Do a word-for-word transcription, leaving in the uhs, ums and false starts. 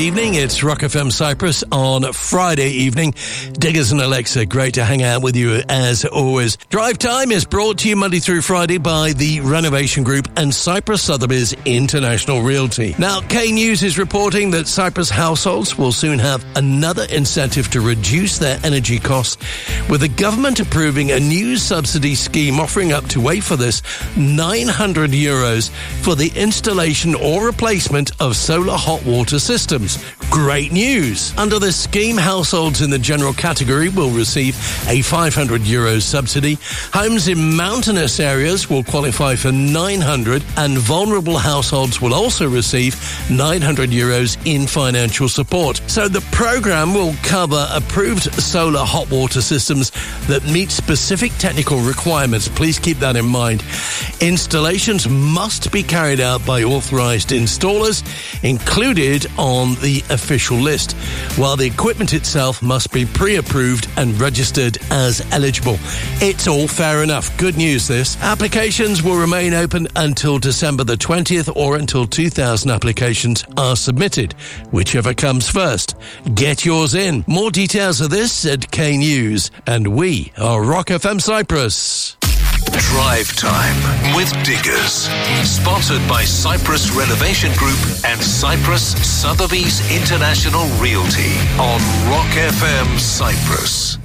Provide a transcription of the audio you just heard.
evening. It's Rock F M Cyprus on Friday evening. Diggers and Alexa, great to hang out with you as always. Drive Time is brought to you Monday through Friday by the Renovation Group and Cyprus Sotheby's International Realty. Now, K News is reporting that Cyprus households will soon have another incentive to reduce their energy costs, with the government approving a new subsidy scheme offering up to, wait for this, nine hundred euros for the installation or replacement of solar hot water systems. Great news! Under this scheme, households in the general category will receive a five hundred euros subsidy. Homes in mountainous areas will qualify for nine hundred, and vulnerable households will also receive nine hundred euros in financial support. So the program will cover approved solar hot water systems that meet specific technical requirements. Please keep that in mind. Installations must be carried out by authorized installers included on the official list, while the equipment itself must be pre-approved and registered as eligible. It's all fair enough. Good news this. Applications will remain open until December the twentieth or until two thousand applications are submitted, whichever comes first. Get yours in. More details of this at K News, and we are Rock F M Cyprus. Drive Time with Diggers. Sponsored by Cyprus Renovation Group and Cyprus Sotheby's International Realty on Rock F M Cyprus.